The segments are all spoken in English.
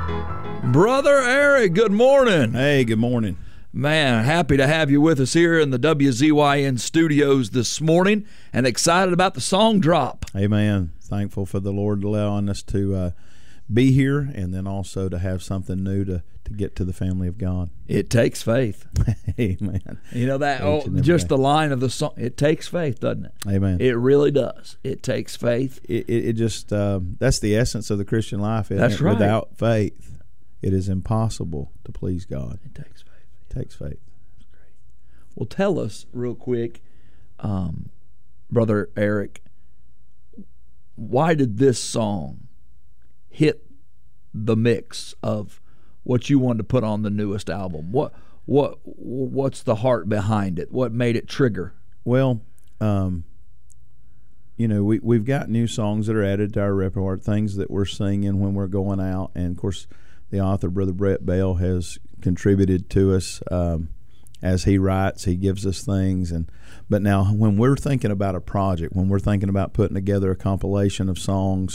Brother Eric, good morning. Hey, good morning. Man, happy to have you with us here in the WZYN studios this morning and excited about the song drop. Amen. Thankful for the Lord allowing us to be here and then also to have something new to get to the family of God. It takes faith. Amen. You know that just the line of the song, it takes faith, doesn't it? Amen. It really does. It takes faith. It just that's the essence of the Christian life. That's right. Without faith, it is impossible to please God. It takes faith. It takes faith. That's great. Well, tell us real quick, Brother Eric, why did this song hit the mix of what you wanted to put on the newest album? What's the heart behind it? What made it trigger? Well, we've got new songs that are added to our repertoire, things that we're singing when we're going out, and of course the author, Brother Brett Bell, has contributed to us as he writes. He gives us things, but now when we're thinking about a project, when we're thinking about putting together a compilation of songs,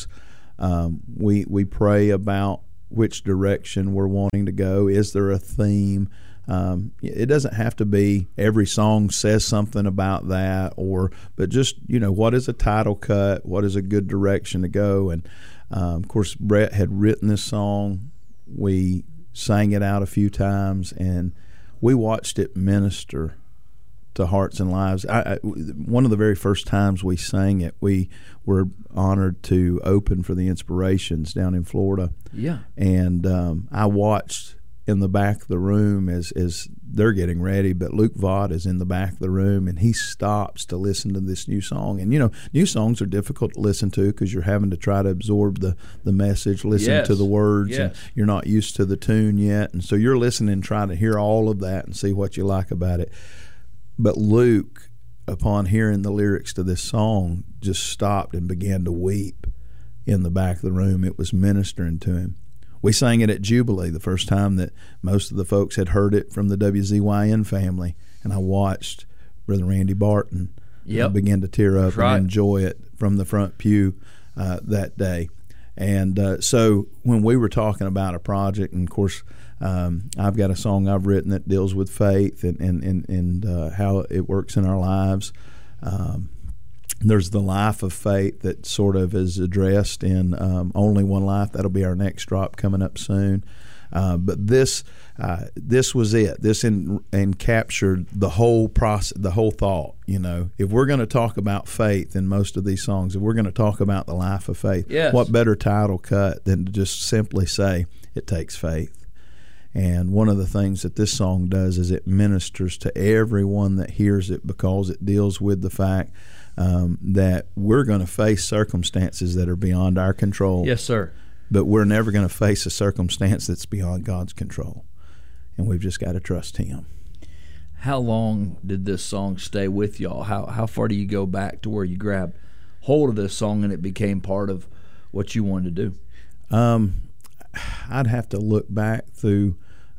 we pray about which direction we're wanting to go. Is there a theme? It doesn't have to be every song says something about that, but just what is a title cut? What is a good direction to go? And of course, Brett had written this song. We sang it out a few times, and we watched it minister to hearts and lives. One of the very first times we sang it, we were honored to open for the Inspirations down in Florida. Yeah. And I watched in the back of the room as they're getting ready, but Luke Vaught is in the back of the room, and he stops to listen to this new song. And new songs are difficult to listen to because you're having to try to absorb the message, listen to the words, and you're not used to the tune yet, and so you're listening, trying to hear all of that and see what you like about it. But Luke, upon hearing the lyrics to this song, just stopped and began to weep in the back of the room. It was ministering to him. We sang it at Jubilee, the first time that most of the folks had heard it from the WZYN family, and I watched Brother Randy Barton begin to tear up and enjoy it from the front pew that day. And so when we were talking about a project, and of course I've got a song I've written that deals with faith and how it works in our lives. There's the life of faith that sort of is addressed in Only One Life. That'll be our next drop coming up soon. But this was it. This captured the whole process, the whole thought. If we're going to talk about faith in most of these songs, if we're going to talk about the life of faith, what better title cut than to just simply say it takes faith? And one of the things that this song does is it ministers to everyone that hears it, because it deals with the fact that we're going to face circumstances that are beyond our control. Yes, sir. But we're never going to face a circumstance that's beyond God's control. And we've just got to trust Him. How long did this song stay with y'all? How far do you go back to where you grabbed hold of this song and it became part of what you wanted to do? I'd have to look back through.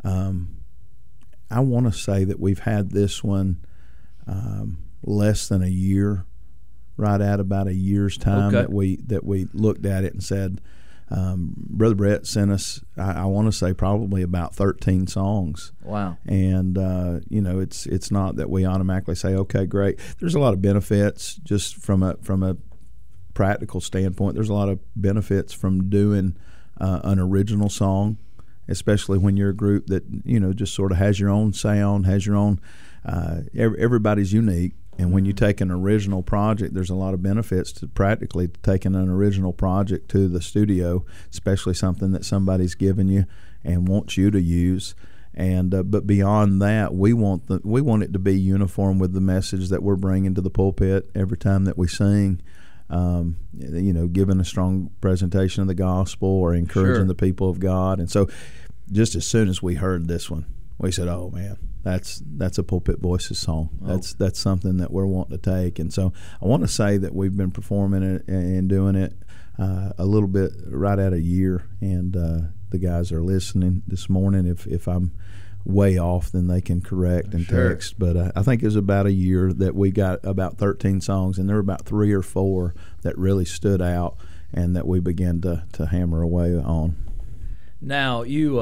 I want to say that we've had this one less than a year, right at about a year's time that we looked at it and said, Brother Brett sent us, I want to say probably about 13 songs. Wow. And it's not that we automatically say, okay, great. There's a lot of benefits just from a practical standpoint. There's a lot of benefits from doing an original song, especially when you're a group that just sort of has your own sound, has your own everybody's unique. And when you take an original project, there's a lot of benefits to practically taking an original project to the studio, especially something that somebody's given you and wants you to use. And but beyond that, we want it to be uniform with the message that we're bringing to the pulpit every time that we sing. Giving a strong presentation of the gospel or encouraging the people of God. And so just as soon as we heard this one, we said, oh man, that's a Pulpit Voices song. That's something that we're wanting to take. And so I want to say that we've been performing it and doing it a little bit right at a year, and the guys are listening this morning. If I'm way off, then they can correct and text. But I think it was about a year that we got about 13 songs, and there were about 3 or 4 that really stood out and that we began to hammer away on. Now you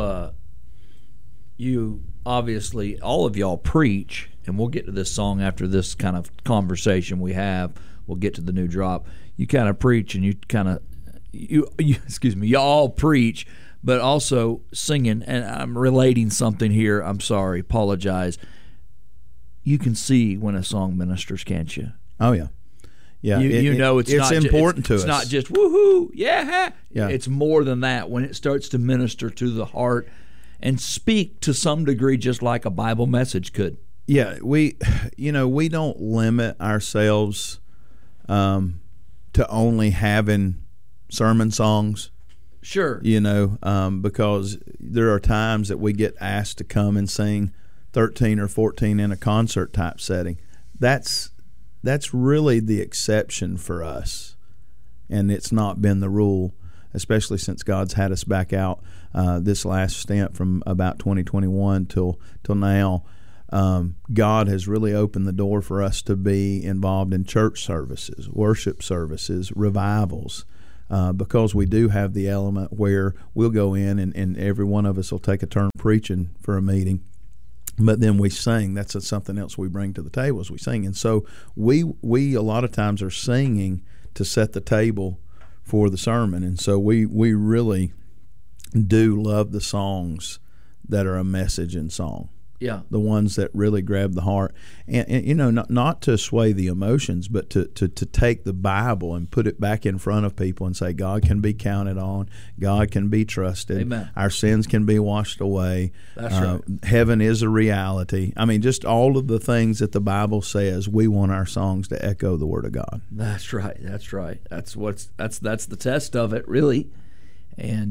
obviously, all of y'all preach, and we'll get to this song after this kind of conversation we have. We'll get to the new drop. You kind of preach, and y'all preach, but also singing. And I'm relating something here. I'm sorry, apologize. You can see when a song ministers, can't you? Oh yeah. Yeah, it's not important to us. It's not just woohoo, yeah. It's more than that. When it starts to minister to the heart and speak to some degree, just like a Bible message could. Yeah, we don't limit ourselves to only having sermon songs. Sure. Because there are times that we get asked to come and sing 13 or 14 in a concert type setting. That's really the exception for us, and it's not been the rule, especially since God's had us back out this last stint from about 2021 till now. God has really opened the door for us to be involved in church services, worship services, revivals, because we do have the element where we'll go in and every one of us will take a turn preaching for a meeting. But then we sing. That's something else we bring to the table as we sing. And so we a lot of times are singing to set the table for the sermon. And so we really do love the songs that are a message in song. Yeah. The ones that really grab the heart. And not to sway the emotions, but to take the Bible and put it back in front of people and say, God can be counted on. God can be trusted. Amen. Our sins can be washed away. That's right. Heaven is a reality. I mean, just all of the things that the Bible says, we want our songs to echo the Word of God. That's right. That's right. That's the test of it, really. And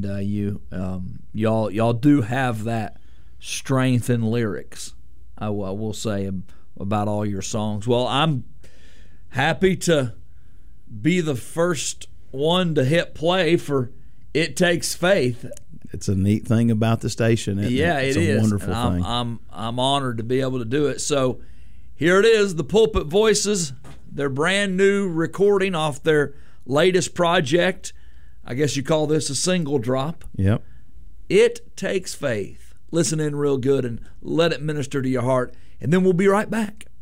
y'all do have that strength in lyrics, I will say, about all your songs. Well, I'm happy to be the first one to hit play for It Takes Faith. It's a neat thing about the station, isn't it? It's a wonderful thing. I'm honored to be able to do it. So here it is, the Pulpit Voices, their brand new recording off their latest project. I guess you call this a single drop. Yep. It Takes Faith. Listen in real good and let it minister to your heart, and then we'll be right back.